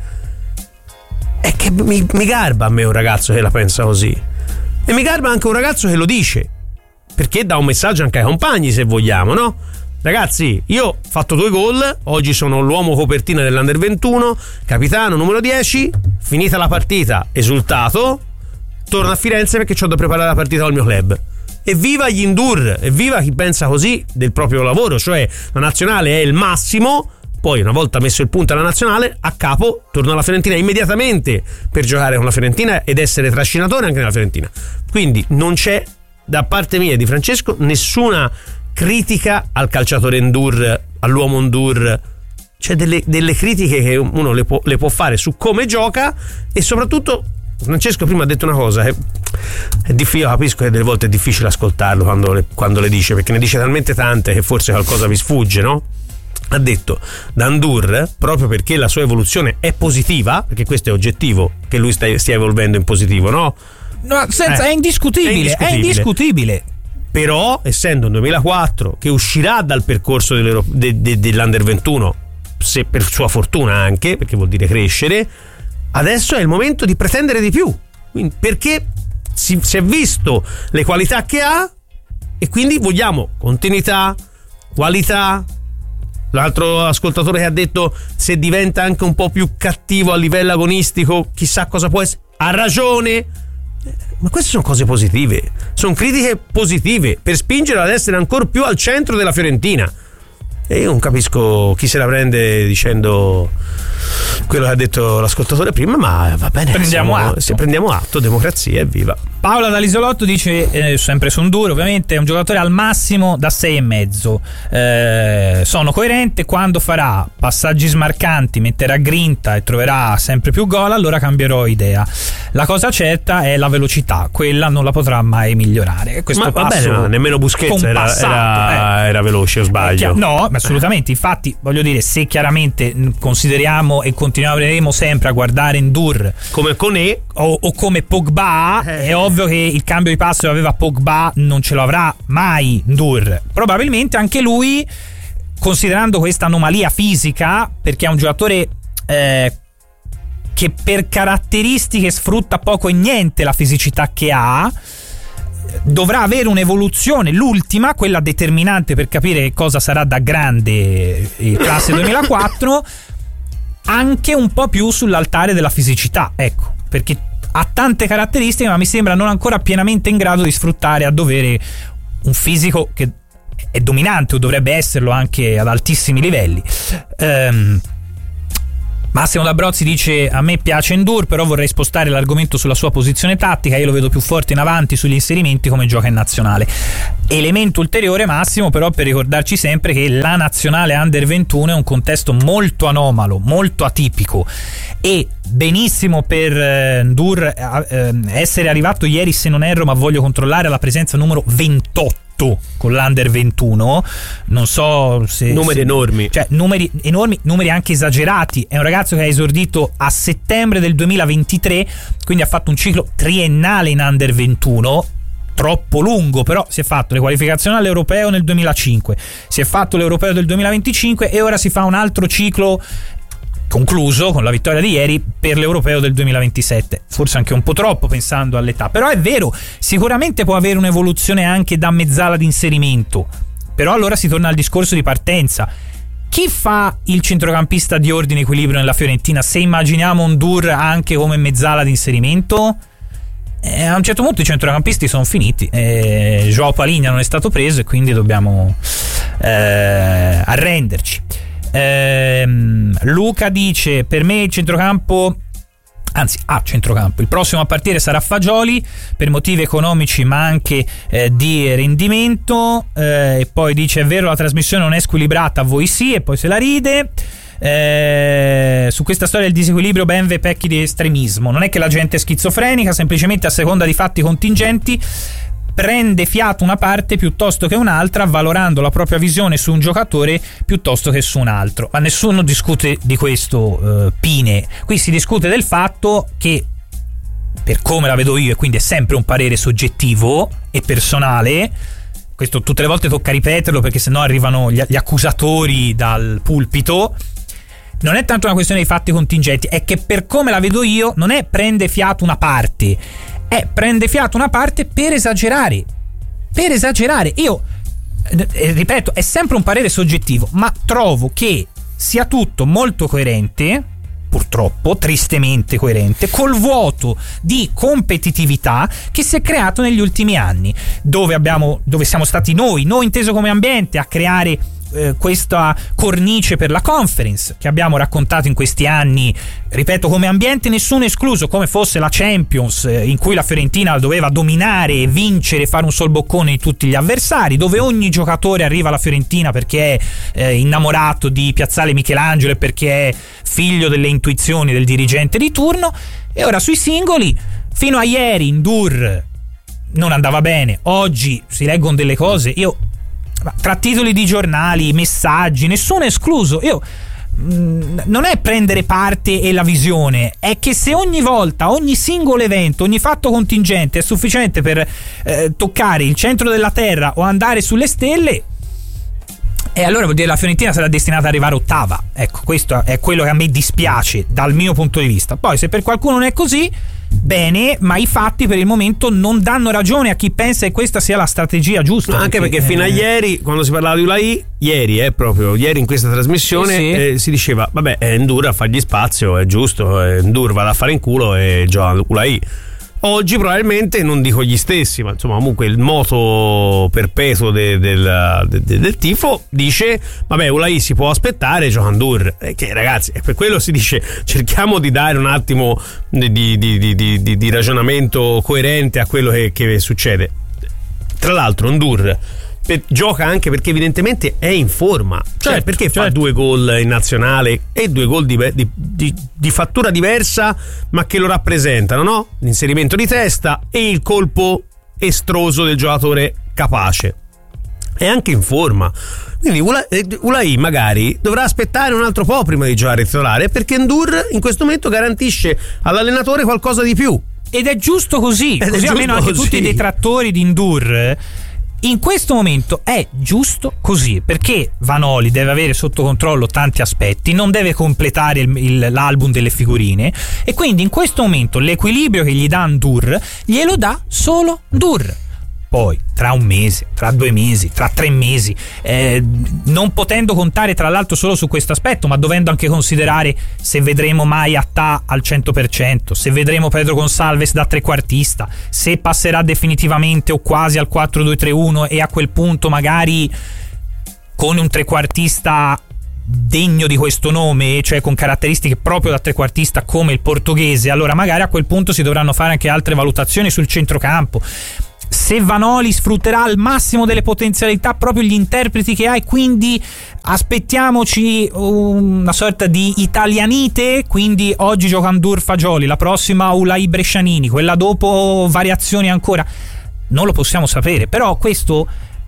È che mi garba a me un ragazzo che la pensa così, e mi garba anche un ragazzo che lo dice, perché dà un messaggio anche ai compagni, se vogliamo, no? Ragazzi, io ho fatto 2 gol, oggi sono l'uomo copertina dell'Under 21, capitano numero 10, finita la partita esultato, torno a Firenze perché ho da preparare la partita al mio club. Evviva gli Ndour, evviva chi pensa così del proprio lavoro, cioè la nazionale è il massimo, poi una volta messo il punto alla nazionale, a capo torna alla Fiorentina immediatamente per giocare con la Fiorentina ed essere trascinatore anche nella Fiorentina. Quindi non c'è da parte mia e di Francesco nessuna critica al calciatore Ndour, all'uomo Ndour. C'è delle critiche che uno le può fare su come gioca, e soprattutto Francesco prima ha detto una cosa che è difficile, capisco che delle volte è difficile ascoltarlo quando le dice, perché ne dice talmente tante che forse qualcosa vi sfugge, no? Ha detto da Ndour, proprio perché la sua evoluzione è positiva, perché questo è oggettivo che lui stia evolvendo in positivo, no? No, è indiscutibile. Però essendo un 2004 che uscirà dal percorso dell'Under 21, se per sua fortuna anche, perché vuol dire crescere, adesso è il momento di pretendere di più. Quindi, perché si è visto le qualità che ha, e quindi vogliamo continuità, qualità. L'altro ascoltatore che ha detto se diventa anche un po' più cattivo a livello agonistico chissà cosa può essere, ha ragione, ma queste sono cose positive, sono critiche positive per spingere ad essere ancora più al centro della Fiorentina. E io non capisco chi se la prende dicendo quello che ha detto l'ascoltatore prima, ma va bene, prendiamo atto, democrazia, evviva. Paola dall'Isolotto dice, sempre su Ndour ovviamente, è un giocatore al massimo da 6,5. Sono coerente, quando farà passaggi smarcanti, metterà grinta e troverà sempre più gol, allora cambierò idea. La cosa certa è la velocità, quella non la potrà mai migliorare. Questo ma vabbè, no, nemmeno Busquets era veloce, o sbaglio? No, assolutamente. Infatti voglio dire, se chiaramente consideriamo e continueremo sempre a guardare Ndour come Koné o come Pogba, è ovvio che il cambio di passo che aveva Pogba non ce lo avrà mai Ndour. Probabilmente anche lui, considerando questa anomalia fisica, perché è un giocatore che per caratteristiche sfrutta poco e niente la fisicità che ha, dovrà avere un'evoluzione, l'ultima, quella determinante per capire che cosa sarà da grande classe 2004, anche un po' più sull'altare della fisicità, ecco, perché ha tante caratteristiche ma mi sembra non ancora pienamente in grado di sfruttare a dovere un fisico che è dominante, o dovrebbe esserlo anche ad altissimi livelli. Massimo D'Abrozzi dice: a me piace Ndour, però vorrei spostare l'argomento sulla sua posizione tattica, io lo vedo più forte in avanti sugli inserimenti come gioca in nazionale. Elemento ulteriore, Massimo, però, per ricordarci sempre che la nazionale Under 21 è un contesto molto anomalo, molto atipico, e benissimo per Ndour essere arrivato ieri, se non erro, ma voglio controllare, alla presenza numero 28 con l'Under 21, non so se numeri enormi, cioè numeri enormi, numeri anche esagerati. È un ragazzo che ha esordito a settembre del 2023, quindi ha fatto un ciclo triennale in Under 21, troppo lungo, però si è fatto le qualificazioni all'Europeo nel 2005, si è fatto l'Europeo del 2025 e ora si fa un altro ciclo concluso con la vittoria di ieri per l'Europeo del 2027, forse anche un po' troppo pensando all'età, però è vero, sicuramente può avere un'evoluzione anche da mezzala di inserimento, però allora si torna al discorso di partenza. Chi fa il centrocampista di ordine e equilibrio nella Fiorentina, se immaginiamo Ndour anche come mezzala di inserimento? A un certo punto i centrocampisti sono finiti, Joao Palinha non è stato preso e quindi dobbiamo arrenderci. Luca dice: per me il centrocampo anzi a centrocampo. Il prossimo a partire sarà Fagioli per motivi economici ma anche di rendimento, e poi dice: è vero, la trasmissione non è squilibrata, a voi sì, e poi se la ride. Su questa storia del disequilibrio ben ve pecchi di estremismo. Non è che la gente è schizofrenica, semplicemente a seconda di fatti contingenti prende fiato una parte piuttosto che un'altra, valorando la propria visione su un giocatore piuttosto che su un altro. Ma nessuno discute di questo, Pine. Qui si discute del fatto che, per come la vedo io, e quindi è sempre un parere soggettivo e personale, questo tutte le volte tocca ripeterlo perché sennò arrivano gli accusatori dal pulpito, non è tanto una questione di fatti contingenti, è che per come la vedo io non è prende fiato una parte, è prende fiato una parte per esagerare. Io ripeto, è sempre un parere soggettivo, ma trovo che sia tutto molto coerente, purtroppo, tristemente coerente, col vuoto di competitività che si è creato negli ultimi anni, dove siamo stati noi inteso come ambiente, a creare questa cornice per la Conference che abbiamo raccontato in questi anni, ripeto, come ambiente nessuno escluso, come fosse la Champions, in cui la Fiorentina doveva dominare, vincere, fare un sol boccone di tutti gli avversari, dove ogni giocatore arriva alla Fiorentina perché è innamorato di Piazzale Michelangelo e perché è figlio delle intuizioni del dirigente di turno. E ora sui singoli, fino a ieri Ndour non andava bene, oggi si leggono delle cose, io tra titoli di giornali, messaggi, nessuno è escluso. Non è prendere parte e la visione, è che se ogni volta, ogni singolo evento, ogni fatto contingente è sufficiente per toccare il centro della terra o andare sulle stelle, e allora vuol dire che la Fiorentina sarà destinata ad arrivare ottava. Ecco, questo è quello che a me dispiace dal mio punto di vista. Poi se per qualcuno non è così, bene, ma i fatti per il momento non danno ragione a chi pensa che questa sia la strategia giusta. Anche perché fino a ieri, quando si parlava di Ulai, proprio ieri in questa trasmissione, si diceva vabbè, Ndour a fargli spazio, è giusto, Ndour va a fare in culo e gioca Ulai. Oggi probabilmente non dico gli stessi, ma insomma comunque il moto perpetuo del tifo dice vabbè, Ulai si può aspettare, gioca Ndour, che ragazzi, per quello si dice cerchiamo di dare un attimo di ragionamento coerente a quello che succede. Tra l'altro Ndour gioca anche perché evidentemente è in forma, cioè perché fa 2 gol in nazionale e 2 gol di fattura diversa ma che lo rappresentano, no? L'inserimento di testa e il colpo estroso del giocatore capace. È anche in forma, quindi Ulai magari dovrà aspettare un altro po' prima di giocare titolare, perché Ndour in questo momento garantisce all'allenatore qualcosa di più, ed è giusto così, così almeno anche tutti i detrattori di Ndour. In questo momento è giusto così, perché Vanoli deve avere sotto controllo tanti aspetti, non deve completare l'album delle figurine, e quindi in questo momento l'equilibrio che gli dà Ndour glielo dà solo Ndour. Poi tra un mese, tra 2 mesi, tra 3 mesi, non potendo contare tra l'altro solo su questo aspetto, ma dovendo anche considerare se vedremo mai Attà al 100%, se vedremo Pedro Gonçalves da trequartista, se passerà definitivamente o quasi al 4-2-3-1 e a quel punto magari con un trequartista degno di questo nome, cioè con caratteristiche proprio da trequartista come il portoghese, allora magari a quel punto si dovranno fare anche altre valutazioni sul centrocampo. Se Vanoli sfrutterà al massimo delle potenzialità proprio gli interpreti che ha, e quindi aspettiamoci una sorta di italianite, quindi oggi gioca Ndour Fagioli, la prossima Ulai Brescianini, quella dopo variazioni ancora, non lo possiamo sapere, però questo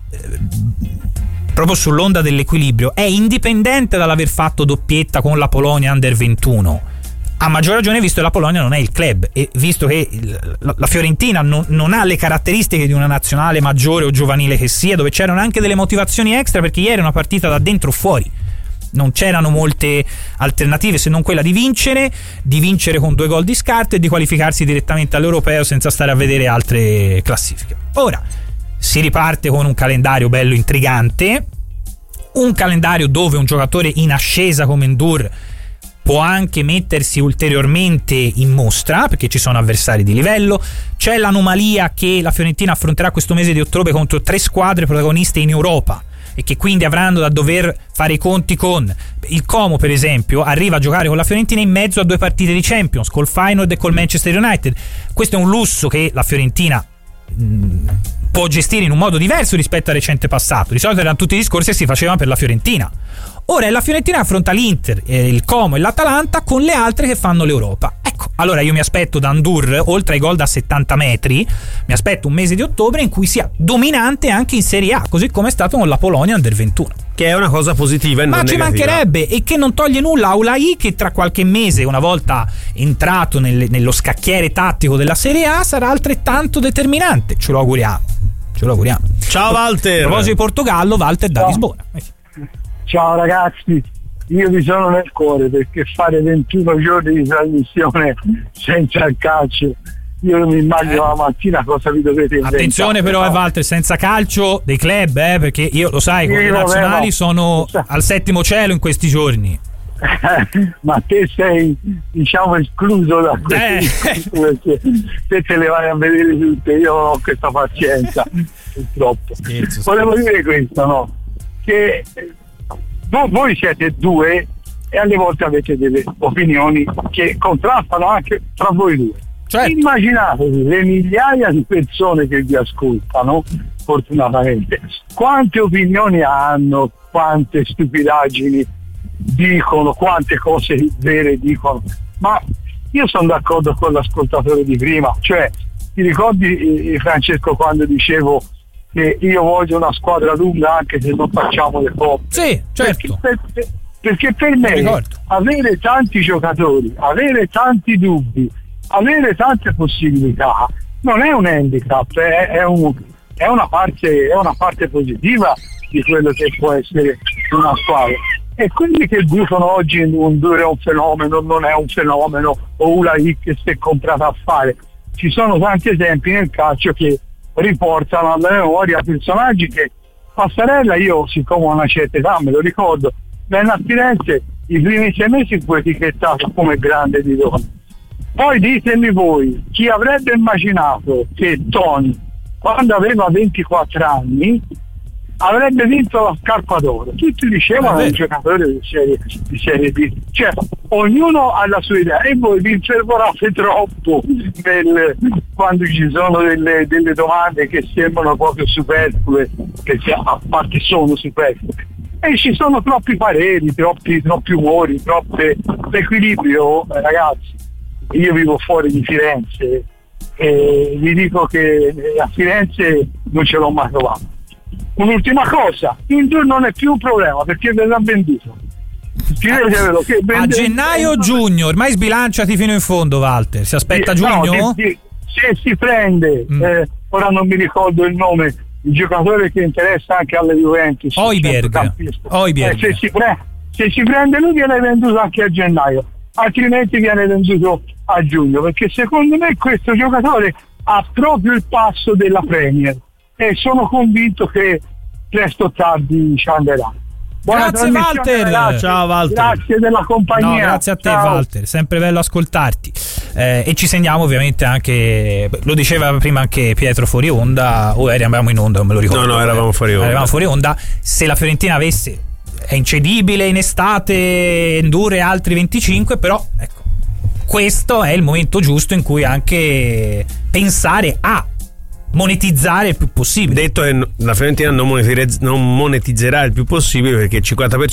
proprio sull'onda dell'equilibrio è indipendente dall'aver fatto doppietta con la Polonia Under 21. A maggior ragione visto che la Polonia non è il club, e visto che la Fiorentina non ha le caratteristiche di una nazionale maggiore o giovanile che sia, dove c'erano anche delle motivazioni extra, perché ieri è una partita da dentro o fuori, non c'erano molte alternative se non quella di vincere con 2 gol di scarto e di qualificarsi direttamente all'Europeo senza stare a vedere altre classifiche. Ora si riparte con un calendario bello intrigante, un calendario dove un giocatore in ascesa come Ndour può anche mettersi ulteriormente in mostra perché ci sono avversari di livello. C'è l'anomalia che la Fiorentina affronterà questo mese di ottobre contro 3 squadre protagoniste in Europa e che quindi avranno da dover fare i conti con il Como, per esempio, arriva a giocare con la Fiorentina in mezzo a 2 partite di Champions, col Feyenoord e col Manchester United. Questo è un lusso che la Fiorentina può gestire in un modo diverso rispetto al recente passato. Di solito erano tutti i discorsi che si facevano per la Fiorentina. Ora è la Fiorentina che affronta l'Inter, il Como e l'Atalanta con le altre che fanno l'Europa. Ecco, allora io mi aspetto da Ndour, oltre ai gol da 70 metri, mi aspetto un mese di ottobre in cui sia dominante anche in Serie A, così come è stato con la Polonia Under 21. Che è una cosa positiva e non negativa. Ma ci mancherebbe, e che non toglie nulla a Ulai, che tra qualche mese, una volta entrato nello scacchiere tattico della Serie A, sarà altrettanto determinante. Ce lo auguriamo. Ciao Walter. A proposito di Portogallo, Walter da Lisbona. Ciao ragazzi, io vi sono nel cuore, perché fare 21 giorni di trasmissione senza il calcio, io non mi immagino la mattina cosa vi dovete inventare. Attenzione però Walter, senza calcio dei club, perché io lo sai, con le nazionali sono al 7° cielo in questi giorni. Ma te sei, diciamo, escluso da questo, perché te le vai a vedere tutte, io non ho questa pazienza purtroppo. Volevo dire questo, no? Che voi siete 2 e alle volte avete delle opinioni che contrastano anche tra voi 2. Certo. Immaginatevi le migliaia di persone che vi ascoltano, fortunatamente, quante opinioni hanno, quante stupidaggini dicono, quante cose vere dicono. Ma io sono d'accordo con l'ascoltatore di prima, cioè ti ricordi Francesco quando dicevo che io voglio una squadra lunga anche se non facciamo le coppe? Sì, certo. Perché per me avere tanti giocatori, avere tanti dubbi, avere tante possibilità non è un handicap, è una parte positiva di quello che può essere una squadra. E quelli che dicono oggi Ndour è un fenomeno, non è un fenomeno, o Ulai che si è comprato a fare, ci sono tanti esempi nel calcio che riportano alla memoria personaggi che Passarella, io siccome ho una certa età me lo ricordo, venne a Firenze, i primi 6 mesi fu etichettato come grande di donna. Poi ditemi voi, chi avrebbe immaginato che Toni, quando aveva 24 anni, avrebbe vinto la scarpa d'oro? Tutti dicevano un giocatore di serie B, cioè ognuno ha la sua idea, e voi vi infervorate troppo quando ci sono delle domande che sembrano proprio superflue, che a parte sono superflue, e ci sono troppi pareri, troppi umori, troppe equilibrio. Ragazzi, io vivo fuori di Firenze e vi dico che a Firenze non ce l'ho mai trovato. Un'ultima cosa, Ndour non è più un problema perché verrà venduto. A gennaio o giugno? Ormai sbilanciati fino in fondo, Walter. Si aspetta giugno? No, se si prende, ora non mi ricordo il nome, il giocatore che interessa anche alle Juventus, Højbjerg. Se si prende lui viene venduto anche a gennaio, altrimenti viene venduto a giugno, perché secondo me questo giocatore ha proprio il passo della Premier e sono convinto che presto o tardi ci andrà. Grazie Walter, ragazzi. Ciao Walter, grazie della compagnia. No, grazie a te. Ciao. Walter, sempre bello ascoltarti, e ci segniamo ovviamente anche, lo diceva prima anche Pietro fuori onda, o eravamo in onda, non me lo ricordo. No, eravamo fuori onda. Se la Fiorentina avesse, è incedibile in estate Ndour e altri 25, però ecco, questo è il momento giusto in cui anche pensare a monetizzare il più possibile. Detto che la Fiorentina non monetizzerà il più possibile perché il 50%